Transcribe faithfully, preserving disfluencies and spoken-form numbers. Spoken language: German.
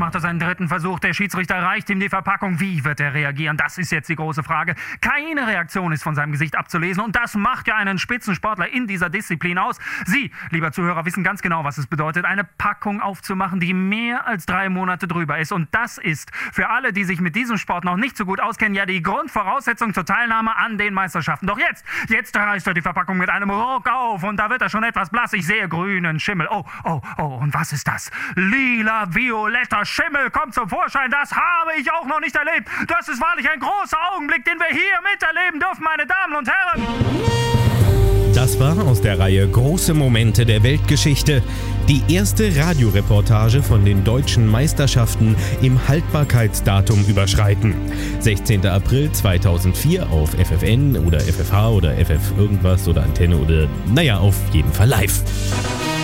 macht er seinen dritten Versuch. Der Schiedsrichter reicht ihm die Verpackung. Wie wird er reagieren? Das ist jetzt die große Frage. Keine Reaktion ist von seinem Gesicht abzulesen. Und das macht ja einen Spitzensportler in dieser Disziplin aus. Sie, lieber Zuhörer, wissen ganz genau, was es bedeutet, eine Packung aufzumachen, die mehr als drei Monate drüber ist. Und das ist für alle, die sich mit diesem Sport noch nicht so gut auskennen, ja die Grundvoraussetzung zur Teilnahme an den Meisterschaften. Doch jetzt, jetzt reißt er die Verpackung mit einem Ruck auf und da wird er schon etwas blass. Ich sehe grünen Schimmel. Oh, oh, oh, und was ist das? Lila-violetter Schimmel kommt zum Vorschein. Das habe ich auch noch nicht erlebt. Das ist wahrlich ein großer Augenblick, den wir hier miterleben dürfen, meine Damen und Herren. Das war aus der Reihe Große Momente der Weltgeschichte die erste Radioreportage von den deutschen Meisterschaften im Haltbarkeitsdatum überschreiten. sechzehnter April zweitausendvier auf F F N oder F F H oder F F irgendwas oder Antenne oder naja, auf jeden Fall live.